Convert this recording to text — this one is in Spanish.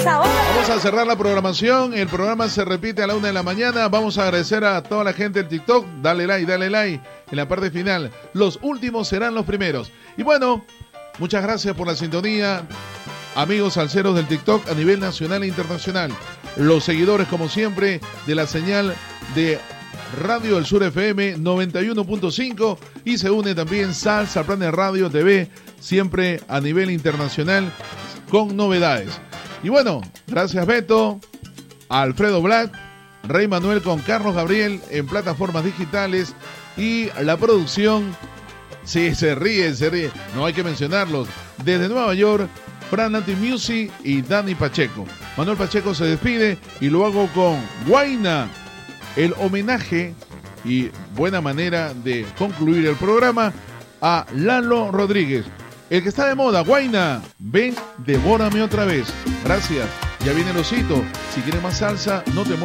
esa hora. Vamos a cerrar la programación. El programa se repite a la 1 de la mañana. Vamos a agradecer a toda la gente del TikTok. Dale like en la parte final. Los últimos serán los primeros. Y bueno, muchas gracias por la sintonía, amigos salseros del TikTok a nivel nacional e internacional. Los seguidores, como siempre, de la señal de Radio del Sur FM 91.5 y se une también Salsa Planet Radio TV, siempre a nivel internacional con novedades. Y bueno, gracias Beto, a Alfredo Black, Rey Manuel con Carlos Gabriel en plataformas digitales y la producción. Sí, se ríe, no hay que mencionarlos. Desde Nueva York, Fran Anti Music y Dani Pacheco. Manuel Pacheco se despide y lo hago con Guayna, el homenaje y buena manera de concluir el programa a Lalo Rodríguez. El que está de moda, Guayna, ven, devórame otra vez. Gracias. Ya viene el osito. Si quieres más salsa, no te muevas.